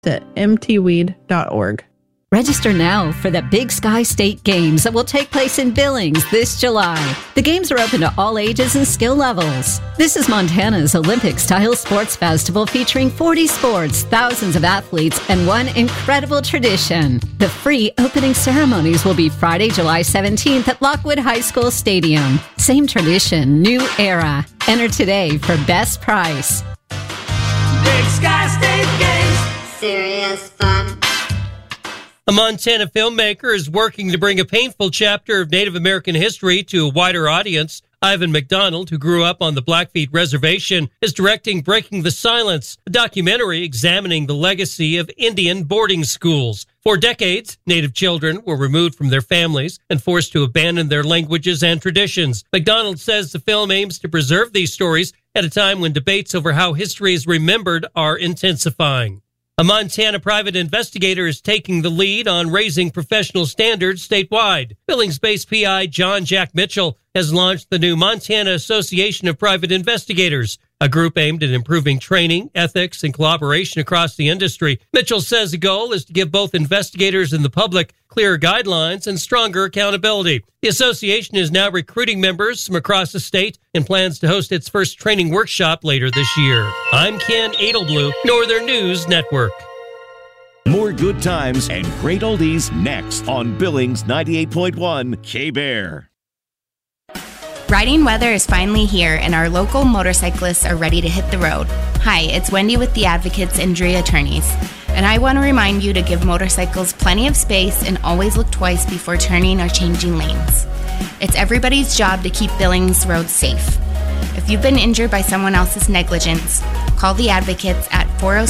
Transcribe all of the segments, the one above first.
at mtweed.org. Register now for the Big Sky State Games that will take place in Billings this July. The games are open to all ages and skill levels. This is Montana's Olympic-style sports festival featuring 40 sports, thousands of athletes, and one incredible tradition. The free opening ceremonies will be Friday, July 17th at Lockwood High School Stadium. Same tradition, new era. Enter today for best price. Big Sky State Games. Serious fun. A Montana filmmaker is working to bring a painful chapter of Native American history to a wider audience. Ivan McDonald, who grew up on the Blackfeet Reservation, is directing Breaking the Silence, a documentary examining the legacy of Indian boarding schools. For decades, Native children were removed from their families and forced to abandon their languages and traditions. McDonald says the film aims to preserve these stories at a time when debates over how history is remembered are intensifying. A Montana private investigator is taking the lead on raising professional standards statewide. Billings-based PI John Jack Mitchell has launched the new Montana Association of Private Investigators, a group aimed at improving training, ethics, and collaboration across the industry. Mitchell says the goal is to give both investigators and the public clearer guidelines and stronger accountability. The association is now recruiting members from across the state and plans to host its first training workshop later this year. I'm Ken Edelblue, Northern News Network. More good times and great oldies next on Billings 98.1 K-Bear. Riding weather is finally here, and our local motorcyclists are ready to hit the road. Hi, it's Wendy with the Advocates Injury Attorneys, and I want to remind you to give motorcycles plenty of space and always look twice before turning or changing lanes. It's everybody's job to keep Billings roads safe. If you've been injured by someone else's negligence, call the Advocates at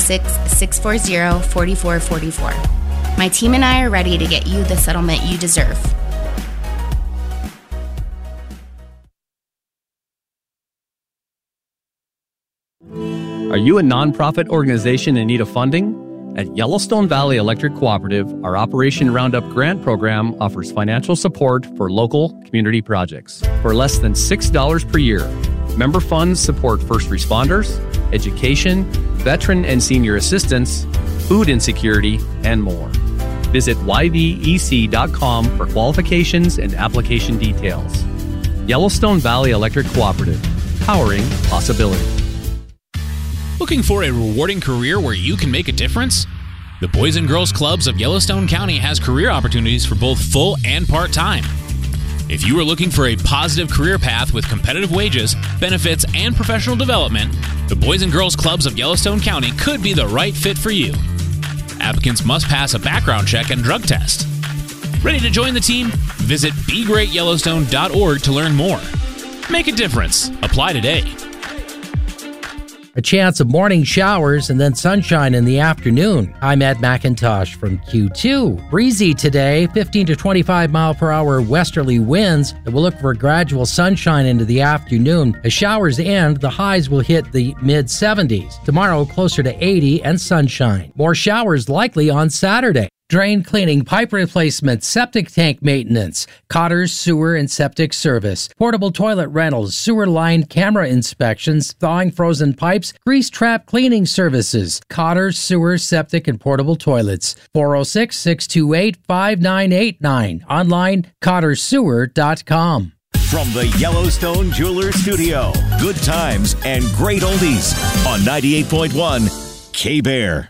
406-640-4444. My team and I are ready to get you the settlement you deserve. Are you a nonprofit organization in need of funding? At Yellowstone Valley Electric Cooperative, our Operation Roundup grant program offers financial support for local community projects. For less than $6 per year, member funds support first responders, education, veteran and senior assistance, food insecurity, and more. Visit yvec.com for qualifications and application details. Yellowstone Valley Electric Cooperative, powering possibility. Looking for a rewarding career where you can make a difference? The Boys and Girls Clubs of Yellowstone County has career opportunities for both full and part-time. If you are looking for a positive career path with competitive wages, benefits, and professional development, the Boys and Girls Clubs of Yellowstone County could be the right fit for you. Applicants must pass a background check and drug test. Ready to join the team? Visit BeGreatYellowstone.org to learn more. Make a difference. Apply today. A chance of morning showers and then sunshine in the afternoon. I'm Ed McIntosh from Q2. Breezy today, 15 to 25 mile per hour westerly winds. And we'll look for gradual sunshine into the afternoon. As showers end, the highs will hit the mid-70s. Tomorrow, closer to 80 and sunshine. More showers likely on Saturday. Drain cleaning, pipe replacement, septic tank maintenance, Cotter's sewer and septic service, portable toilet rentals, sewer line camera inspections, thawing frozen pipes, grease trap cleaning services, Cotter's sewer, septic, and portable toilets. 406-628-5989. Online, CotterSewer.com. From the Yellowstone Jewelers Studio, good times and great oldies on 98.1 K-Bear.